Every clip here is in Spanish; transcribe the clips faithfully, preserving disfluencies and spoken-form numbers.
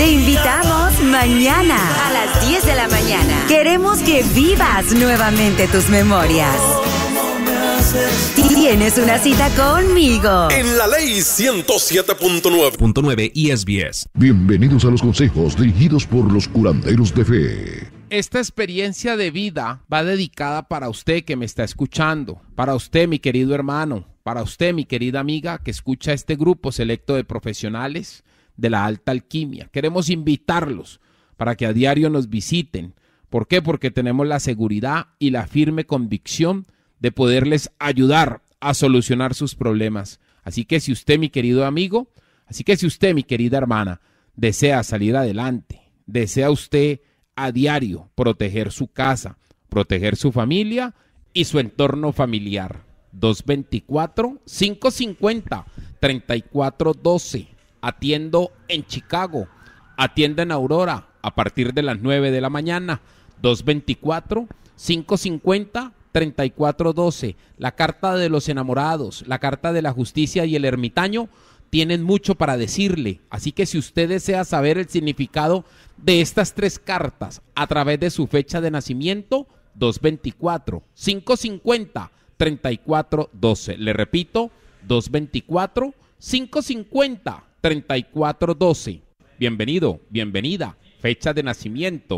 Te invitamos mañana a las diez de la mañana. Queremos que vivas nuevamente tus memorias. Tienes una cita conmigo. En la ley ciento siete punto nueve E S B S. Bienvenidos a los consejos dirigidos por los curanderos de fe. Esta experiencia de vida va dedicada para usted que me está escuchando, para usted, mi querido hermano, para usted, mi querida amiga, que escucha este grupo selecto de profesionales de la alta alquimia. Queremos invitarlos para que a diario nos visiten. ¿Por qué? Porque tenemos la seguridad y la firme convicción de poderles ayudar a solucionar sus problemas. Así que si usted, mi querido amigo, así que si usted, mi querida hermana, desea salir adelante, desea usted a diario proteger su casa, proteger su familia y su entorno familiar. dos veinticuatro, cinco cincuenta, treinta y cuatro doce. Atiendo en Chicago, atiendo en Aurora a partir de las nueve de la mañana. dos veinticuatro, cinco cincuenta, treinta y cuatro doce. La carta de los enamorados, la carta de la justicia y el ermitaño tienen mucho para decirle. Así que si usted desea saber el significado de estas tres cartas a través de su fecha de nacimiento, dos veinticuatro, cinco cincuenta, treinta y cuatro doce. Le repito, dos veinticuatro, cinco cincuenta, treinta y cuatro doce. Bienvenido, bienvenida. Fecha de nacimiento.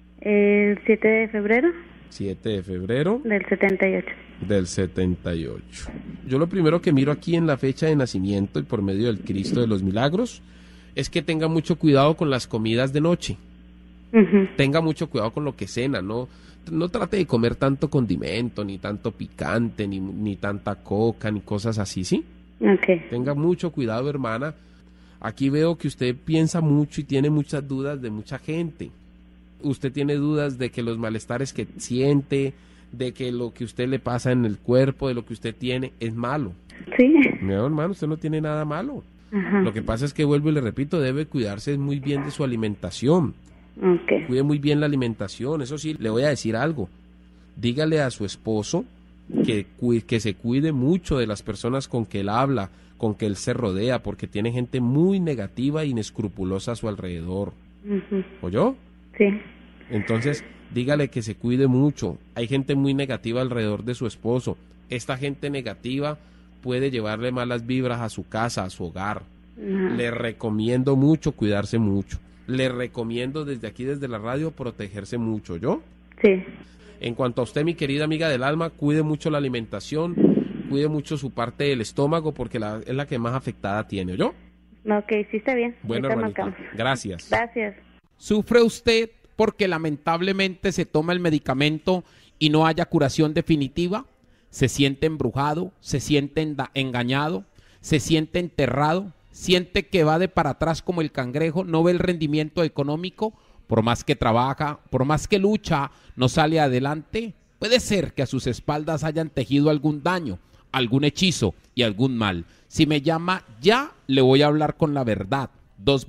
El siete de febrero. siete de febrero. Del setenta y ocho. Del setenta y ocho. Yo lo primero que miro aquí en la fecha de nacimiento y por medio del Cristo de los Milagros es que tenga mucho cuidado con las comidas de noche. Uh-huh. Tenga mucho cuidado con lo que cena, no, no trate de comer tanto condimento, ni tanto picante, ni, ni tanta coca, ni cosas así, ¿sí? Okay. Tenga mucho cuidado, hermana. Aquí veo que usted piensa mucho y tiene muchas dudas de mucha gente. Usted tiene dudas de que los malestares que siente, de que lo que usted le pasa en el cuerpo, de lo que usted tiene, es malo. Sí. No, hermano, usted no tiene nada malo. Ajá. Lo que pasa es que, vuelvo y le repito, debe cuidarse muy bien de su alimentación. Okay. Cuide muy bien la alimentación. Eso sí, le voy a decir algo. Dígale a su esposo que, que se cuide mucho de las personas con que él habla, con que él se rodea, porque tiene gente muy negativa e inescrupulosa a su alrededor. Uh-huh. ¿Oyó? Sí. Entonces, dígale que se cuide mucho. Hay gente muy negativa alrededor de su esposo. Esta gente negativa puede llevarle malas vibras a su casa, a su hogar. Uh-huh. Le recomiendo mucho cuidarse mucho. Le recomiendo desde aquí, desde la radio, protegerse mucho. ¿Yo? Sí. En cuanto a usted, mi querida amiga del alma, cuide mucho la alimentación, cuide mucho su parte del estómago, porque la, es la que más afectada tiene. ¿Yo? Ok, sí está bien. Bueno, hermanita, gracias. Gracias. ¿Sufre usted porque lamentablemente se toma el medicamento y no haya curación definitiva? ¿Se siente embrujado? ¿Se siente engañado? ¿Se siente enterrado? ¿Siente que va de para atrás como el cangrejo? ¿No ve el rendimiento económico? Por más que trabaja, por más que lucha, no sale adelante. Puede ser que a sus espaldas hayan tejido algún daño, algún hechizo y algún mal. Si me llama ya, le voy a hablar con la verdad. Dos